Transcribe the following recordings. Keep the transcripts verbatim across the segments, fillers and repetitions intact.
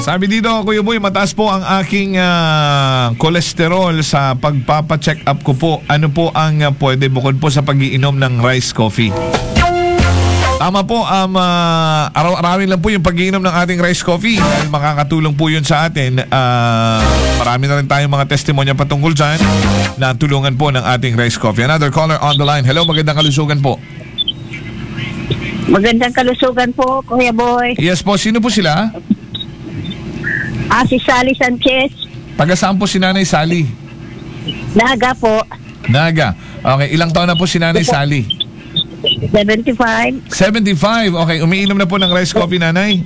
Sabi dito, Kuya Boy, mataas po ang aking uh, kolesterol sa pagpapacheck up ko po. Ano po ang uh, pwede bukod po sa pag-iinom ng rice coffee? Tama po, um, uh, araw-arawin lang po yung pag-iinom ng ating rice coffee dahil makakatulong po yun sa atin. Uh, marami na rin tayong mga testimonya patungkol dyan na tulungan po ng ating rice coffee. Another caller on the line. Hello, magandang kalusugan po. Magandang kalusugan po, Kuya Boy. Yes po, sino po sila? Ah, si Sally Sanchez. Taga saan po si Nanay Sally? Naga po. Naga. Okay, ilang taon na po si Nanay Sally? seventy-five. seventy-five. Okay, umiinom na po ng rice coffee, Nanay?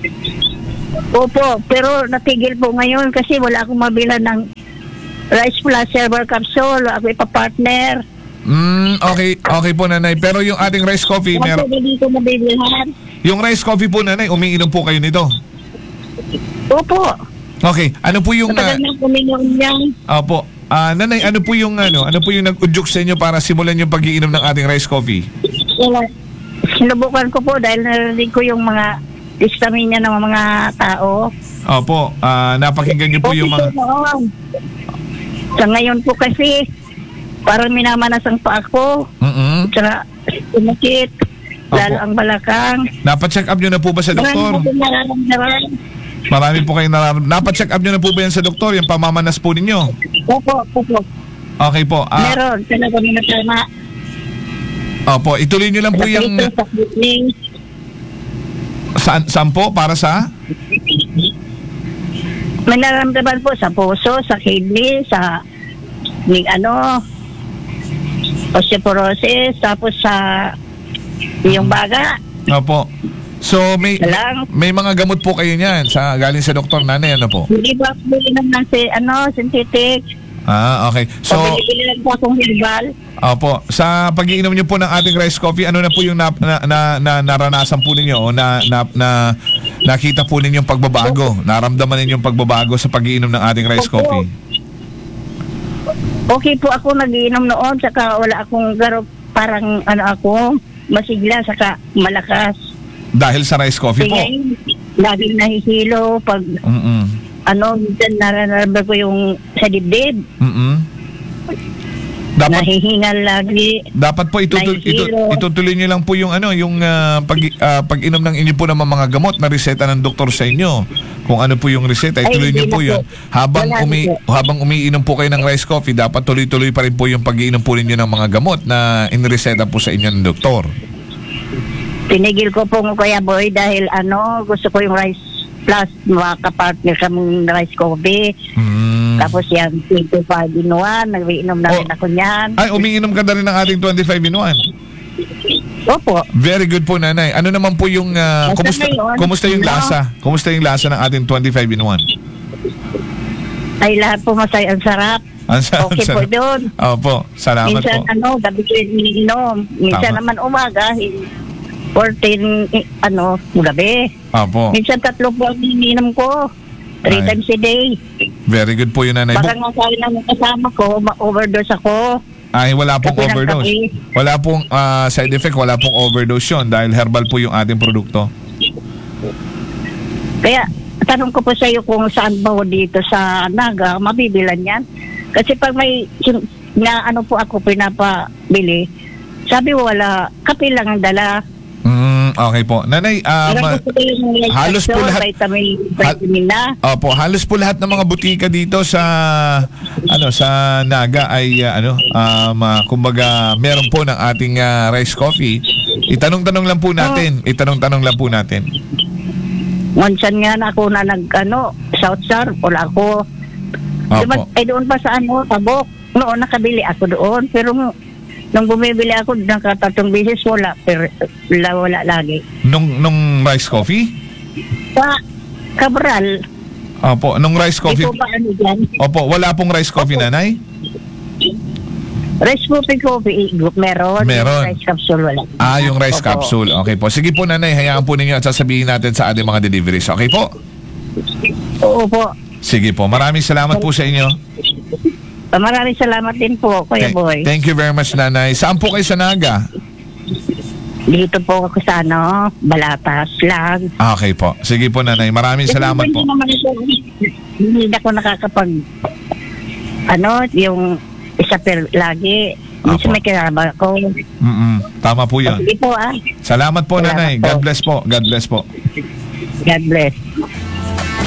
Opo, pero natigil po ngayon kasi wala akong mabila ng Rice Plus Herbal Capsule. Ako ipapartner. Mm, okay, okay po, Nanay. Pero yung ating rice coffee, meron... Dito mabibilhan. Yung rice coffee po, Nanay, umiinom po kayo nito? Opo. Okay, ano po yung... Matagal na kuminom niyan. Opo. Ah, Nanay, ano po yung ano, ano po yung nag-udyok sa inyo para simulan yung pag-iinom ng ating rice coffee? Kaya, sinubukan ko po dahil narinig ko yung mga testaminya ng mga tao. Opo, ah, napakinggan niyo po Okay, yung mga... so, sa ngayon po kasi, parang minamanasan pa ako. Mm-mm. Tsaka, umakit. Lalo ang balakang. Napacheck up nyo na po ba sa doktor? Marami po nararamdaman. Marami po kayo nararamdaman. Napacheck up nyo na po ba yan sa doktor? Yung pamamanas po ninyo? Opo, opo. Okay po. Ah, Meron, talaga may natama. opo, ituloy nyo lang po yung... Sa kidney. Saan, saan po? Para sa? May nararamdaman po sa puso, sa kidney, sa may ano, osteoporosis, tapos sa yung baga. Opo. So may Lang. may mga gamot po kayo niyan sa galing sa doktor, Nanay, ano po? Hindi ba bili naman si ano, synthetic? Ah, okay. So, Pabili lang po akong herbal. opo, sa pag-iinom niyo po ng ating rice coffee, ano na po yung na, na, na, na naranasan po ninyo o na, na, na nakita po ninyong pagbabago? Naramdaman ninyong pagbabago sa pag-iinom ng ating rice Opo. coffee? Okay po ako nagiinom noon, saka wala akong garo, parang ano ako, masigla, saka malakas. Dahil sa rice coffee po? Ngayon, laging nahihilo pag Mm-mm. ano, minsan nararamdaman ko yung sa dibdib. Mm-mm. Dapat Nahihingal lagi. dapat po itutul- itu- Nahihilo. itutuloy niyo lang po yung ano, yung ah, pag ah, pag-inom ng inyo po ng mga gamot na reseta ng doktor sa inyo. Kung ano po yung reseta, Ay, ituloy niyo hindi po na yun. po. Habang Wala umi na habang umiinom po kayo ng rice coffee, dapat tuloy-tuloy pa rin po yung pag-iinom po ninyo ng mga gamot na inireseta po sa inyo ng doktor. Tinigil ko po Kuya Boy dahil ano, gusto ko yung rice plus makapartner kaming rice coffee. Hmm. Tapos yan, twenty-five in one, nag-iinom na rin Oh. ako niyan. Ay, umiinom ka na rin ng ating twenty-five in one. Opo. Very good po, Nanay. Ano naman po yung ah, Basta kumusta ngayon, kumusta yung ano? lasa? Kumusta yung lasa ng ating twenty-five in one? Ay lahat po masaya, ang sarap. Ang sa- Okay po sarap. doon. Opo, salamat Minsan po. ano, gabi ko iniinom. Minsan Tama. naman umaga, hin- fourteen, eh, ano, gabi. Opo. Minsan tatlo po ang iniinom ko. Three Ay. times a day. Very good po yun, Nanay. Baka Bu- nga sabi ng kasama ko, ma-overdose ako. Ay, wala pong Kape ng overdose. kape. Wala pong ah, side effect, wala pong overdose yun dahil herbal po yung ating produkto. Kaya, tanong ko po sa iyo kung saan ba ho dito sa Naga, mabibilan yan. Kasi pag may, sin- na ano po ako pinapabili, sabi wala, kape lang ang dala. Mm, okay po. Nanay, ah, Pero ma- gusto ko yung like halos po capsule, lahat- vitamin, vitamin na. Opo, halos po lahat ng mga butika dito sa ano sa Naga ay ah, ano um, ah, kumbaga meron po ng ating ah, rice coffee. Itanong-tanong lang po natin. Itanong-tanong lang po natin. Minsan nga na ako na nag, ano, South Star, wala ako. Diba, Opo. ay doon pa sa ano, Tabok. Noon nakabili ako doon, pero nung bumibili ako, nakatatlong beses, wala, pero wala, wala lagi. Nung nung rice coffee? Sa Cabral, Opo, nung rice coffee. ito ba ano dyan? Opo, wala pong rice coffee, Nanay? Rice coffee coffee, group meron. Meron. Yung rice capsule, wala. Ah, yung rice Opo. capsule. Okay po. Sige po, Nanay, hayaan po ninyo at sasabihin natin sa ating mga deliveries. Okay po? Oo po. Sige po. Maraming salamat po sa inyo. Maraming salamat din po, Kuya Thank- Boy. Thank you very much, Nanay. Saan po kayo sa Naga? Dito po ako sa ano, Balatas lang. Ah, okay po. Sige po, nanay. Maraming salamat Hindi po. naman ito, hindi na ako nakakapag, ano, yung isa per lagi. Minsan Apo. may kinabang ako. Mm-mm. Tama po yun. Sige po ah. Salamat po, Salamat nanay. po. God bless po. God bless po. God bless.